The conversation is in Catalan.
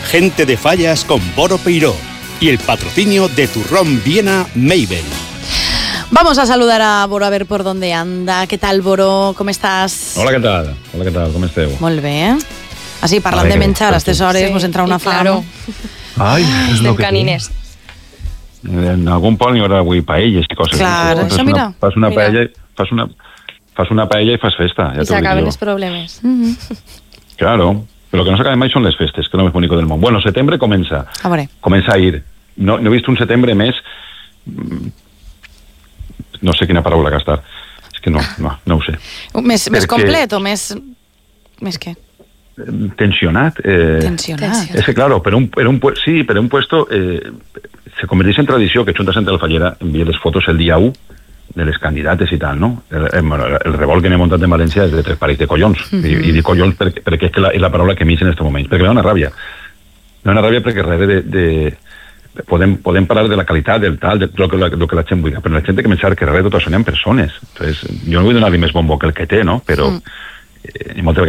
Gente de Fallas con Boro Peiró y el patrocinio de Turrón Viena Mabel. Vamos a saludar a Boro a ver por dónde anda. ¿Qué tal, Boro? ¿Cómo estás? Hola, què tal? Com esteu? Molt bé. Així, parlant de menjar, a aquestes hores ens entra una fam. Ai, estem canines. En algun punt hi haurà avui paelles i coses. Clar, això mira. Fas una paella i fas festa. I s'acaben els problemes. Claro, però el que no s'acaben mai són les festes, que és el més bonic del món. Bueno, setembre comença a ir. No he vist un setembre més... No sé quina paraula gastar. És que no ho sé. Més complet o més... Més què? Tensionat. Tensionat. És que, claro, per un puesto se converteix en tradició que Junta Central Fallera envia les fotos el dia 1 de les candidates i tal, no? El revolt que n'he muntat en València és de tres parells de collons. I dic collons perquè és la paraula que m'eix en aquest moment. Perquè hi ha una ràbia. Hi ha una ràbia perquè darrere podem parlar de la qualitat del tal, de lo que la gent vull, però la gent té que pensar que darrere tot això hi ha persones. Entonces, jo no vull donar-li més bombo que el que té, no? Però moltes